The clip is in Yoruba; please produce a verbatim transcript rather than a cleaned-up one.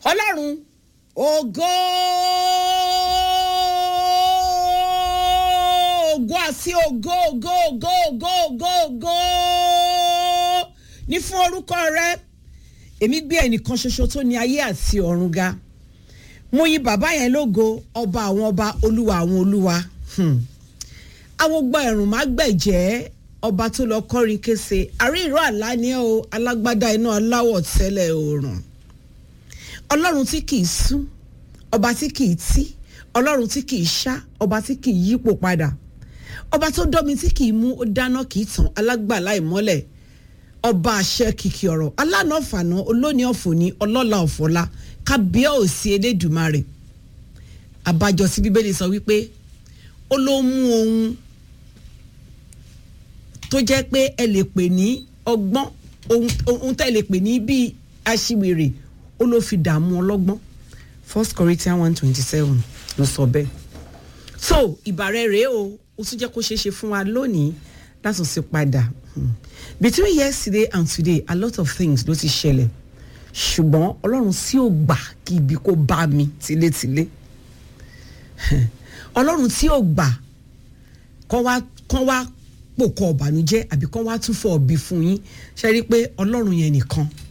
Ọlọ́run ògo ògo àti ògo ògo ògo ògo ògo ògo ní fún orúkọ rẹ. Èmi gbé ẹnìkan ṣoṣo tó ní ayé àti ọ̀run ga. Mo yìn bàbá yẹn lógo, ọba àwọn ọba, olúwa àwọn olúwa. Hmm. Awogba ẹ̀rùn má gbẹ̀jẹ́, ọba tó lọ kọrin kése. Àrí ìró àlá ni o, alágbádá iná aláwọ̀ tẹ́lẹ̀ oòrùn. Ọlọ́run tí kìí sú, ọba tí kìí tí, Ọlọ́run tí kìí ṣá, ọba tí kìí yípo padà. Ọba tó dọ́mi tí kìí mú, ó dáná kìí tàn, alágbàlá ìmọ́lẹ̀. Ọba àṣẹ kìkì ọ̀rọ̀, alánà ọ̀fànà, olóní ọ̀fọ̀ní, ọlọ́lá ọ̀fọ̀lá, kábíyèsí Elédùmarè. Àbájọ sí Bíbélì sọ wípé ó ló mú ohun tó jẹ́ pé ẹ lè pè ní ọgbọ́n, ohun tẹ́ lè pè ní bí aṣiwèrè, ó ló fi dààmú ọlọ́gbọ́n. First Corinthians one twenty-seven ló sọ bẹ́ẹ̀. So ìbàrẹ̀ rèé o, ó tún jẹ́ kó ṣeé ṣe fún wa lónìí láti sì padà. Between yesterday and today, a lot of things ló ti ṣẹlẹ̀. Ṣùgbọ́n Ọlọ́run sí ò gbà kí ibi kó bá mi tilétilé. Ọlọ́run tí ò gbà kán wá kán wá pòkọ ọ̀bànújẹ́ àbí kán wá túfọ̀ ọ̀bí fún yín. Ṣé rí pé Ọlọ́run yẹn nìkan